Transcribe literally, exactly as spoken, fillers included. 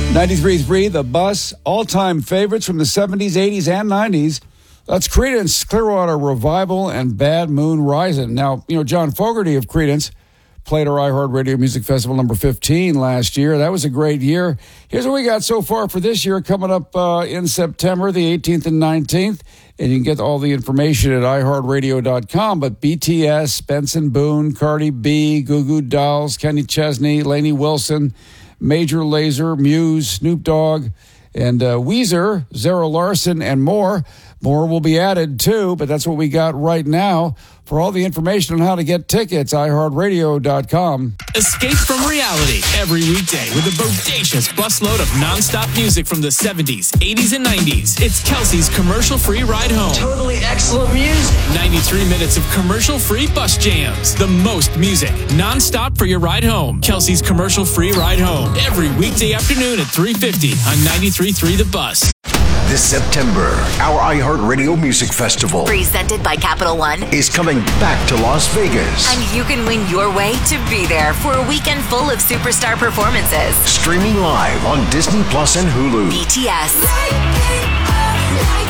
ninety-three point three, The Bus, all-time favorites from the seventies, eighties, and nineties. That's Creedence Clearwater Revival and Bad Moon Rising. Now, you know, John Fogerty of Creedence played our iHeartRadio Music Festival number fifteen last year. That was a great year. Here's what we got so far for this year, coming up uh, in September, the eighteenth and nineteenth. And you can get all the information at i heart radio dot com. But B T S, Benson Boone, Cardi B, Goo Goo Dolls, Kenny Chesney, Lainey Wilson, Major Lazer, Muse, Snoop Dogg, and uh, Weezer, Zara Larson, and more. More will be added, too, but that's what we got right now. For all the information on how to get tickets, i heart radio dot com. Escape from reality every weekday with a bodacious busload of nonstop music from the seventies, eighties, and nineties. It's Kelsey's commercial-free ride home. Totally excellent music. ninety-three minutes of commercial-free bus jams. The most music, nonstop for your ride home. Kelsey's commercial-free ride home. Every weekday afternoon at three fifty on ninety-three point three The Bus. This September, our iHeartRadio Music Festival, presented by Capital One, is coming back to Las Vegas. And you can win your way to be there for a weekend full of superstar performances. Streaming live on Disney Plus and Hulu. B T S.